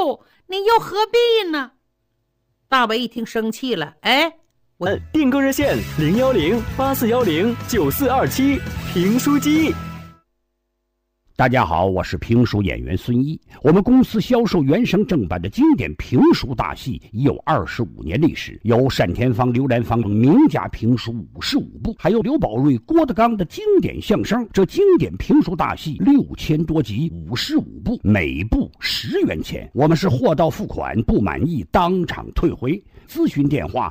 你又何必呢？大伟一听生气了， 订购热线010-8410-9427，评书机。 大家好，我是评书演员孙一。我们公司销售原声正版的经典评书大戏已有25年历史，有单田芳、刘兰芳名家评书55部，还有刘宝瑞、郭德纲的经典相声。这经典评书大戏6000多集，55部，每部10元钱。我们是货到付款，不满意当场退回。咨询电话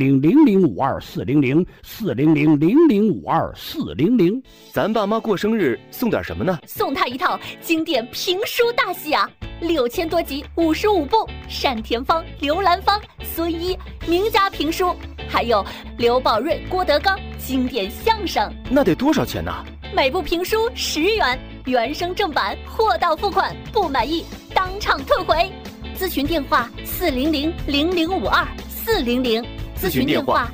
400-0052-400-400-0052-400。 咱爸妈过生日送点什么呢？ 送他一套经典评书大戏啊，6000多集55部，单田芳、刘兰芳、孙一名家评书，还有刘宝瑞、郭德纲经典相声。 那得多少钱呢？ 每部评书10元，原声正版，货到付款，不满意当场退回。咨询电话400-0052-400， 咨询电话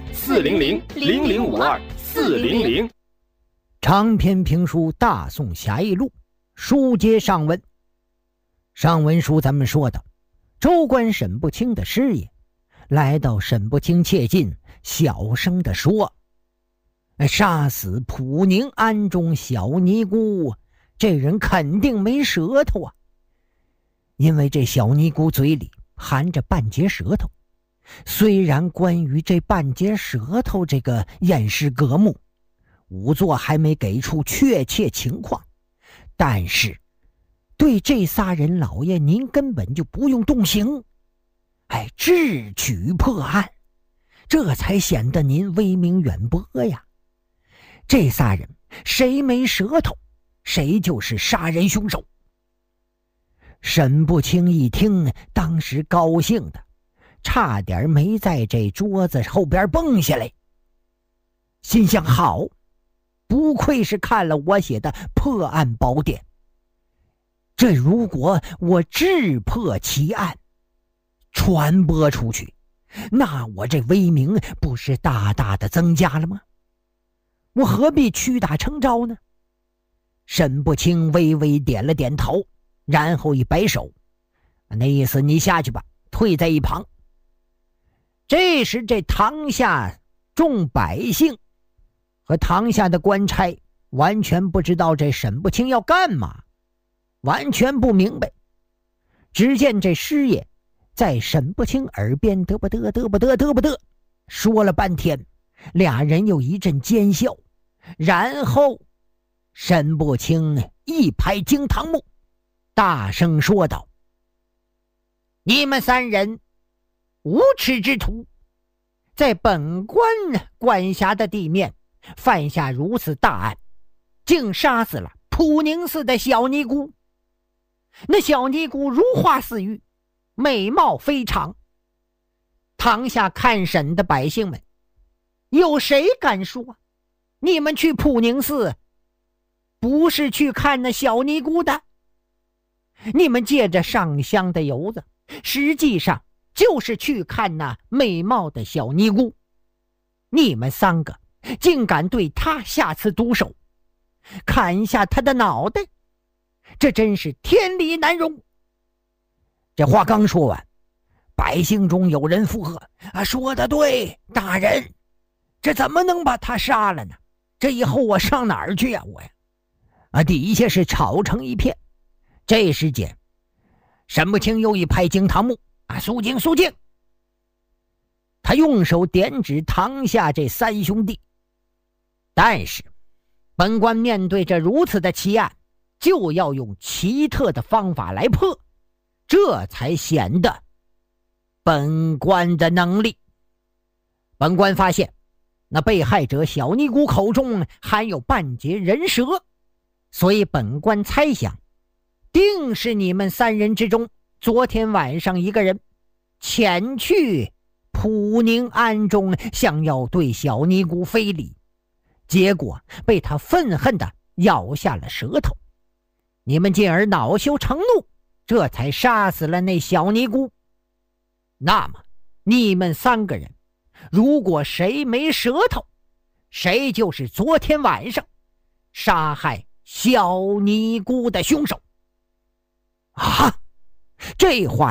400-0052-400。 长篇评书《大宋侠义录》，书接上文。上文书咱们说到，州官沈不清的师爷来到沈不清切近，小声地说：杀死普宁庵中小尼姑，这人肯定没舌头啊。因为这小尼姑嘴里含着半截舌头，虽然关于这半截舌头这个验尸革目，仵作还没给出确切情况，但是对这仨人老爷您根本就不用动刑，智取破案，这才显得您威名远播呀。这仨人谁没舌头，谁就是杀人凶手。沈不清一听，当时高兴的差点没在这桌子后边蹦下来，心想好，不愧是看了我写的破案宝典，这如果我智破其案传播出去，那我这威名不是大大的增加了吗？我何必屈打成招呢？沈不清微微点了点头，然后一摆手，那意思你下去吧，退在一旁。这时这堂下众百姓和堂下的官差完全不知道这沈不清要干嘛，完全不明白。只见这师爷在沈不清耳边嘚不嘚嘚不嘚嘚不嘚说了半天，俩人又一阵奸笑，然后沈不清一拍惊堂木，大声说道：你们3人无耻之徒，在本官管辖的地面犯下如此大案，竟杀死了普宁寺的小尼姑。那小尼姑如花似玉，美貌非常。堂下看审的百姓们，有谁敢说你们去普宁寺不是去看那小尼姑的？你们借着上香的油子，实际上就是去看那美貌的小尼姑。你们3个竟敢对她下此毒手，砍下她的脑袋，这真是天理难容。这话刚说完，百姓中有人附和：说得对，大人，这怎么能把他杀了呢？这以后我上哪儿去呀？我呀！底下是吵成一片。这时间，沈不清又一拍惊堂木：肃静肃静！他用手点指堂下这3兄弟。但是本官面对着如此的奇案，就要用奇特的方法来破，这才显得本官的能力。本官发现那被害者小尼姑口中含有半截人舌，所以本官猜想，定是你们3人之中昨天晚上一个人潜去普宁庵中，想要对小尼姑非礼，结果被他愤恨地咬下了舌头，你们进而恼羞成怒，这才杀死了那小尼姑。那么你们3个人，如果谁没舌头，谁就是昨天晚上杀害小尼姑的凶手。这话